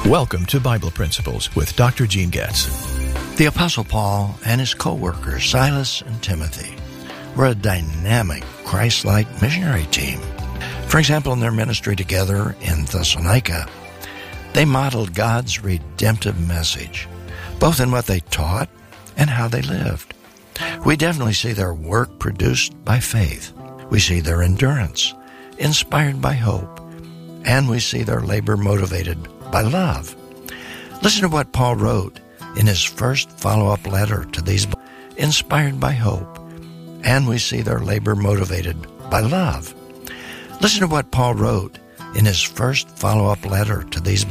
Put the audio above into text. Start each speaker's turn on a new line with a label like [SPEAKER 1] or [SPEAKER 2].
[SPEAKER 1] Welcome to Bible Principles with Dr. Gene Getz.
[SPEAKER 2] The Apostle Paul and his co-workers, Silas and Timothy, were a dynamic, Christ-like missionary team. For example, in their ministry together in Thessalonica, they modeled God's redemptive message, both in what they taught and how they lived. We definitely see their work produced by faith. We see their endurance, inspired by hope, and we see their labor motivated by love. Listen to what Paul wrote in his first follow-up letter to these, inspired by hope, and we see their labor motivated by love. Listen to what Paul wrote in his first follow-up letter to these